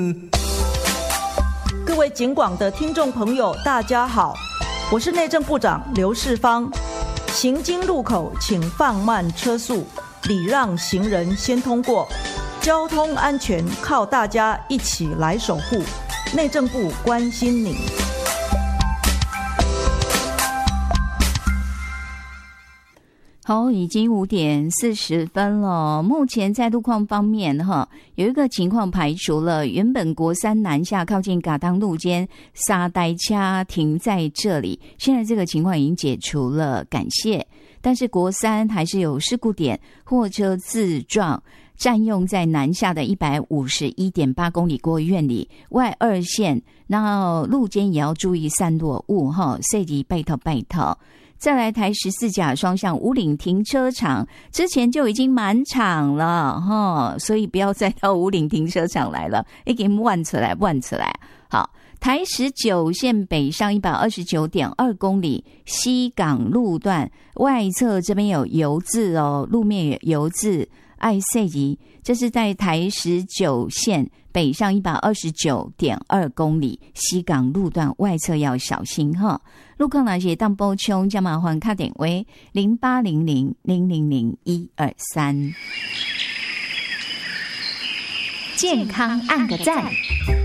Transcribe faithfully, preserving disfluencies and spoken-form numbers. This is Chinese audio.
各位警广的听众朋友，大家好，我是内政部长刘世芳。行经路口请放慢车速，礼让行人先通过。交通安全靠大家一起来守护，内政部关心你。 好，已经五点四十分了。目前在路况方面，哈，有一个情况排除了，原本国三南下靠近嘎当路间沙呆车停在这里，现在这个情况已经解除了，感谢。但是国三还是有事故点，货车自撞。占用在南下的一百五十一点八公里过院里外二线，然后路肩也要注意散落物哈，设计拜托拜托。再来台十四甲双向五岭停车场，之前就已经满场了哈，所以不要再到五岭停车场来了，已经万出来万出来。好，台十九线北上一百二十九点二公里西港路段外侧这边有油渍哦，路面有油渍。爱塞吉，这是在台十九线北上一百二十九点二公里西港路段外侧要小心哈。路况那些当波冲，加麻烦卡点为零八零零零零零一二三。 健康按个赞。